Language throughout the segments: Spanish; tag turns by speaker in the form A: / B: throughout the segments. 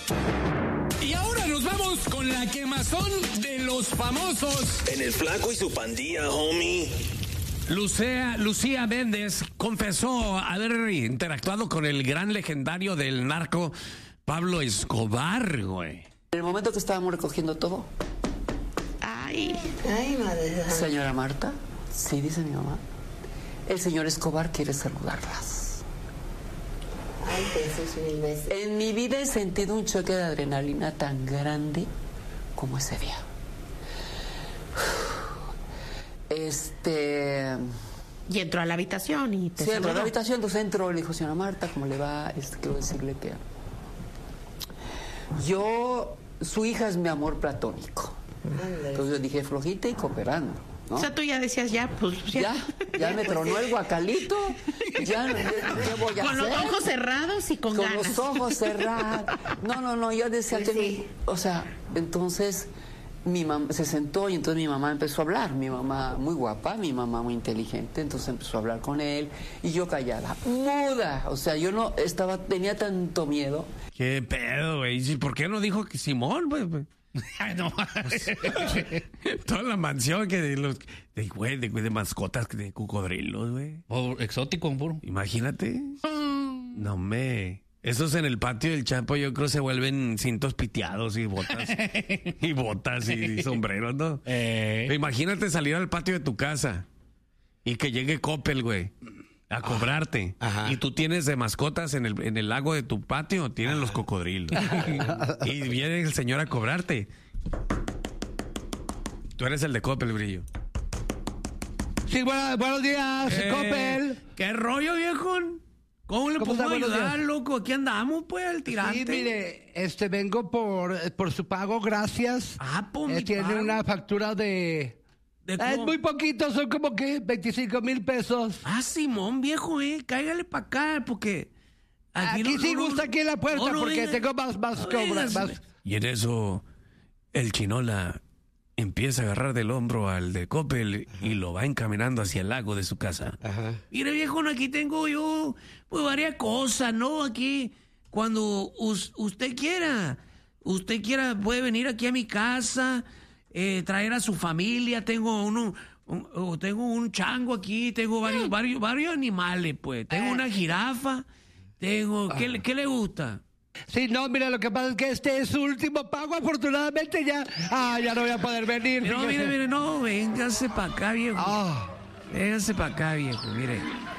A: Y ahora nos vamos con la quemazón de los famosos.
B: En el Flaco y su pandilla, homie.
C: Lucía Méndez confesó haber interactuado con el gran legendario del narco Pablo Escobar, güey.
D: En el momento que estábamos recogiendo todo.
E: Ay,
F: madre.
D: Señora Marta, sí, dice mi mamá. El señor Escobar quiere saludarlas.
F: Ay, Jesús, mil veces.
D: En mi vida he sentido un choque de adrenalina tan grande como ese día.
E: Y entró a la habitación y te
D: Sí, entró a la
E: saludó.
D: habitación, entonces entró, le dijo, señora Marta, ¿cómo le va? Quiero decirle que su hija es mi amor platónico. Entonces yo dije, flojita y cooperando, ¿no?
E: O sea, tú ya decías, ya
D: Ya me tronó el guacalito, ya, ¿qué voy a
E: con
D: hacer?
E: los ojos cerrados y con ganas.
D: Los ojos cerrados. No, yo decía
F: Pues
D: que
F: sí.
D: o sea, entonces mi mamá se sentó y entonces mi mamá empezó a hablar, mi mamá muy guapa, mi mamá muy inteligente, entonces empezó a hablar con él y yo callada, muda, o sea, yo no tenía tanto miedo.
C: ¿Qué pedo, güey? ¿Y por qué no dijo que Simón, güey?
G: No.
C: Toda la mansión que de mascotas, de cocodrilos, güey.
G: Exótico, puro.
C: Imagínate. No, esos en el patio del Chapo yo creo se vuelven cintos piteados y botas. y sombreros, ¿no? Imagínate salir al patio de tu casa y que llegue Coppel, güey, a cobrarte.
G: Ajá.
C: Y tú tienes de mascotas en el lago de tu patio, tienen los cocodrilos. Y viene el señor a cobrarte. Tú eres el de Coppel, Brillo.
H: Sí, buenos días, Coppel.
C: ¿Qué rollo, viejón? ¿Cómo le podemos ayudar, loco? Aquí andamos, pues, al tirante.
H: Sí, mire, vengo por su pago, gracias.
C: Por mi
H: Tiene
C: pago.
H: una factura de...
C: ¿De
H: Es
C: cómo?
H: muy poquito, son como que 25,000 pesos.
C: Simón, viejo, cáigale para acá, porque...
H: Aquí sí gusta aquí en la puerta, porque
C: venga.
H: tengo más cobras. Más.
C: Y en eso, el Chinola empieza a agarrar del hombro al de Coppel y lo va encaminando hacia el lago de su casa.
H: Ajá.
C: Mire, viejo, aquí tengo yo, pues, varias cosas, ¿no? Aquí, cuando usted quiera, puede venir aquí a mi casa, traer a su familia. Tengo tengo un chango aquí, tengo varios animales, pues. Tengo una jirafa, ¿qué le gusta?
H: Sí, no, mira, lo que pasa es que este es su último pago, afortunadamente ya no voy a poder venir.
C: No,
H: fíjese.
C: mire, no, véngase para acá, viejo.
H: Ah.
C: Véngase para acá, viejo, mire.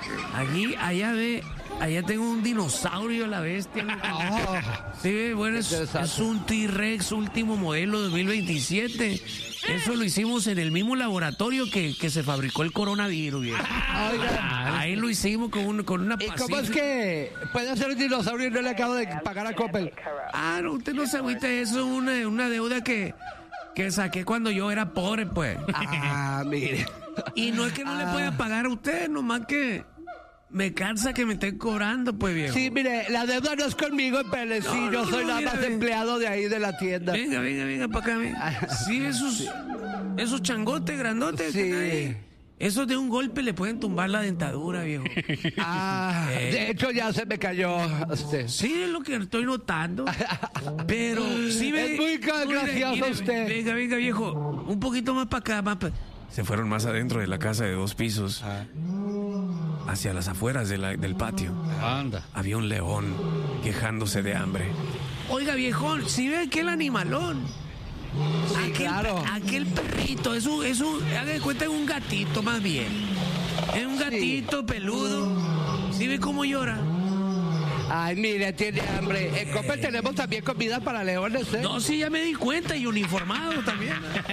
C: Allá tengo un dinosaurio, la bestia. Sí, bueno, es un T-Rex último modelo 2027. Eso lo hicimos en el mismo laboratorio que se fabricó el coronavirus, viejo. Ahí lo hicimos con una
H: ¿Y
C: pasita.
H: cómo es que puede ser un dinosaurio y no le acabo de pagar a Coppel?
C: No, usted no se agüite, eso es una deuda que saqué cuando yo era pobre, pues.
H: Mire.
C: Y no es que no le pueda pagar a usted, nomás que me cansa que me estén cobrando, pues, viejo.
H: Sí, mire, la deuda no es conmigo, Pérez. Sí, yo soy nada más empleado de ahí de la tienda.
C: Venga para acá, venga. Sí, esos changotes grandotes.
H: Sí.
C: Que están ahí, esos de un golpe le pueden tumbar la dentadura, viejo.
H: De hecho ya se me cayó.
C: Sí, es lo que estoy notando. Pero sí ve.
H: Es muy gracioso usted.
C: Venga, viejo. Un poquito más para acá, Se fueron más adentro de la casa de 2 pisos. Hacia las afueras del patio.
G: Anda.
C: Había un león quejándose de hambre. Oiga, viejón, si ve aquel animalón.
H: Sí, claro.
C: Aquel perrito, haga de cuenta, es un gatito más bien. Es un gatito peludo. ¿Sí ve cómo llora?
H: Ay, mire, tiene hambre. En Coppel tenemos también comida para leones, ¿eh?
C: No, sí, ya me di cuenta, y uniformado también.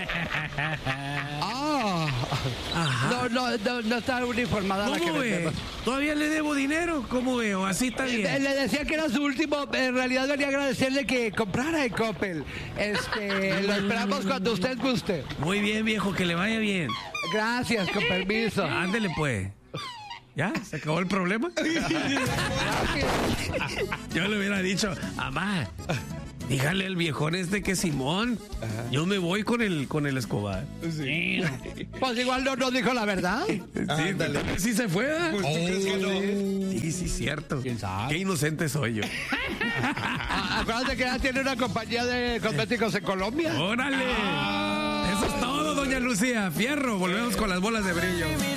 C: Ajá.
H: No está uniformada la que
C: ¿Cómo ve?
H: vendemos.
C: ¿Todavía le debo dinero? ¿Cómo veo? Así está bien.
H: Le decía que era su último. En realidad venía a agradecerle que comprara en Coppel. Lo esperamos cuando usted guste.
C: Muy bien, viejo, que le vaya bien.
H: Gracias, con permiso.
C: Ándele, pues. ¿Ya? ¿Se acabó el problema? Yo le hubiera dicho, mamá, dígale al viejón que Simón, yo me voy con el Escobar.
G: Sí, no.
H: Pues igual no nos dijo la verdad.
C: Sí se fue, ¿eh?
I: Pues, ¿tú crees que no?
C: Sí, cierto.
G: ¿Quién sabe?
C: Qué inocente soy yo.
H: Acuérdate que ya tiene una compañía de cosméticos en Colombia.
C: ¡Órale! Eso es todo, doña Lucía. Fierro, volvemos con las bolas de brillo.